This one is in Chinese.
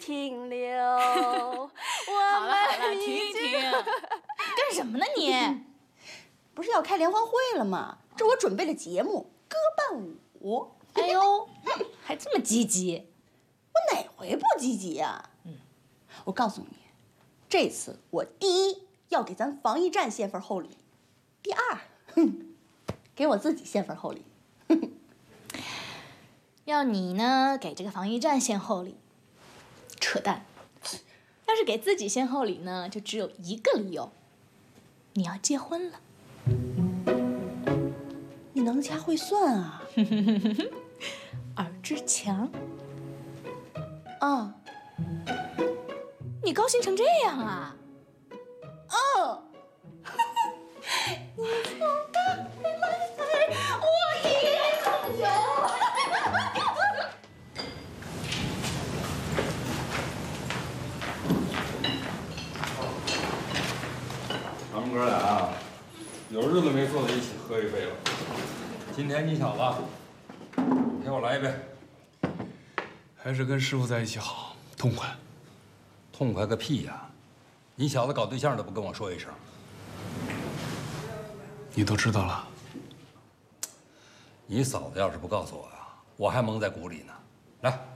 停留。 好了好了，停一停，干什么呢你？ 不是要开联欢会了吗？这我准备了节目，歌伴舞。 哎呦，还这么积极？ 我哪回不积极呀？我告诉你，这次我第一要给咱防疫站献份厚礼，第二，给我自己献份厚礼。 要你呢，给这个防疫站献厚礼，扯淡！要是给自己献厚礼呢，就只有一个理由，你要结婚了。 你能掐会算啊？ 尔之强啊！ 你高兴成这样啊？ 你从大海来，我也能游。 咱们哥俩有日子没坐在一起喝一杯了。今天你小子陪我来一杯。 还是跟师傅在一起好，痛快。 痛快个屁呀！你小子搞对象都不跟我说一声。 你都知道了。 你嫂子要是不告诉我呀，我还蒙在鼓里呢。来。